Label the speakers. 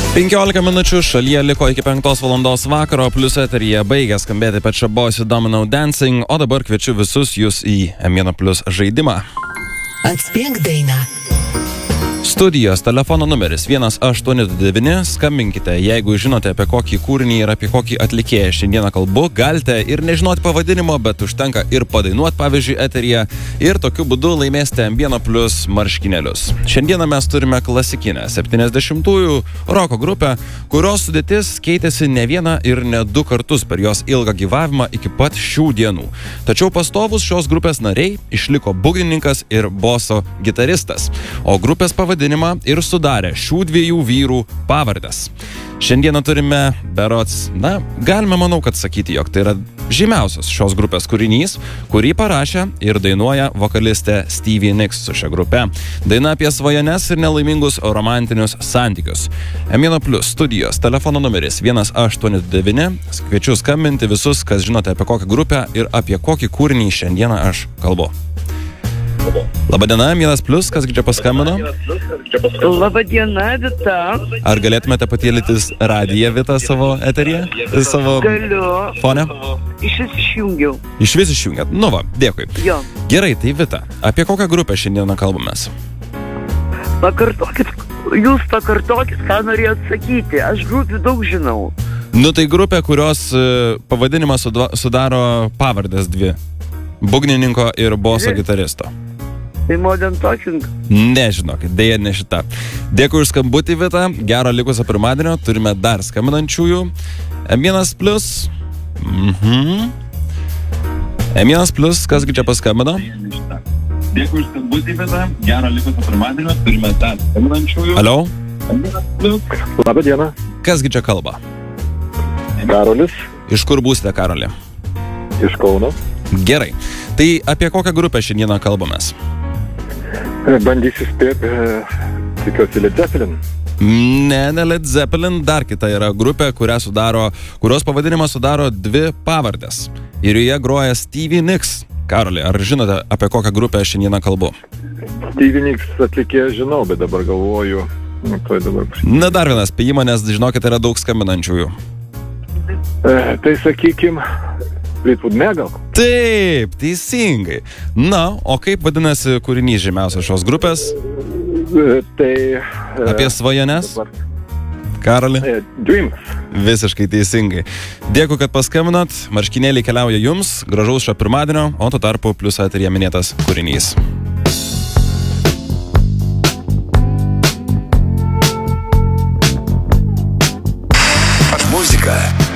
Speaker 1: 15 minučių šalyje liko iki 5 valandos vakaro, plius eteryje baigė skambėti Pet Shop Boys Domino Dancing, o dabar kviečiu visus jūs į M1 Plus žaidimą.
Speaker 2: Atspėk dainą.
Speaker 1: Studijos telefono numeris 1829, skambinkite, jeigu žinote apie kokį kūrinį ir apie kokį atlikėją šiandieną kalbu, galite ir nežinoti pavadinimo, bet užtenka ir padainuoti, pavyzdžiui, eteryje, ir tokiu būdu laimėsite M1 Plus marškinėlius. Šiandieną mes turime klasikinę 70-ųjų roko grupę, kurios sudėtis keitėsi ne vieną ir ne du kartus per jos ilgą gyvavimą iki pat šių dienų. Tačiau pastovus šios grupės nariai išliko būgnininkas ir boso gitaristas, o grupės pavadinimą ir sudarė šių dviejų vyrų pavardės. Šiandieną turime berods, galime manau, kad sakyti, jog tai yra žymiausias šios grupės kūrinys, kurį parašė ir dainuoja vokalistė Stevie Nicks su šia grupe. Daina apie svajones ir nelaimingus romantinius santykius. M1 Plus studijos telefono numeris 1829. Kviečiu skambinti visus, kas žinote apie kokią grupę ir apie kokį kūrinį šiandieną aš kalbu. Labadiena, M1 Plus, kas čia paskambino?
Speaker 3: Labadiena, Vita.
Speaker 1: Ar galėtumėte patėlytis radiją, Vita, savo eteryje? Savo
Speaker 3: Galiu.
Speaker 1: Fone?
Speaker 3: Išvis išjungiau.
Speaker 1: Išvis išjungėt? Nu va, dėkui.
Speaker 3: Jo.
Speaker 1: Gerai, tai Vita, apie kokią grupę šiandieną kalbamės?
Speaker 3: Jūs pakartokit, ką norėjot sakyti. Aš grupių daug žinau.
Speaker 1: Nu tai grupė, kurios pavadinimą sudaro pavardės dvi. Būgnininko ir boso gitaristo.
Speaker 3: Tai Modern Talking?
Speaker 1: Nežinokit, dėja ne šita. Dėkui už skambutį, Vita. Gero likusio pirmadienio. Turime dar skambinančiųjų. M1 Plus. M1 Plus, kasgi čia paskambino?
Speaker 4: Dėkui už skambutį, Vita. Gero likusio pirmadienio. Turime dar skambinančiųjų.
Speaker 1: Alio?
Speaker 5: Labą dieną.
Speaker 1: Kasgi čia kalba?
Speaker 5: Karolis.
Speaker 1: Iš kur būsite, Karoli?
Speaker 5: Iš Kauno.
Speaker 1: Gerai. Tai apie kokią grupę šiandieną kalbamės?
Speaker 5: Bandysiu spėti, tikiuosi Led Zeppelin.
Speaker 1: Ne Led Zeppelin, dar kita yra grupė, kurios pavadinimą sudaro dvi pavardės. Ir joje groja Stevie Nicks. Karoli, ar žinote, apie kokią grupę šiandieną kalbu?
Speaker 5: Stevie Nicks atlikėją žinau, bet dabar galvoju,
Speaker 1: Dar vienas spėjimą, nes žinokit, yra daug skambinančiųjų.
Speaker 5: Tai sakykim, Fleetwood Mac gal?
Speaker 1: Taip, teisingai. Na, o kaip vadinasi kūrinys žymiausias šios grupės?
Speaker 5: Tai...
Speaker 1: Apie svajones? Karoli?
Speaker 5: Dreams.
Speaker 1: Visiškai teisingai. Dėkui, kad paskambinot. Marškinėliai keliauja jums. Gražaus šio pirmadienio, o tuo tarpu plius eteryje minėtas kūrinys.
Speaker 2: Muzika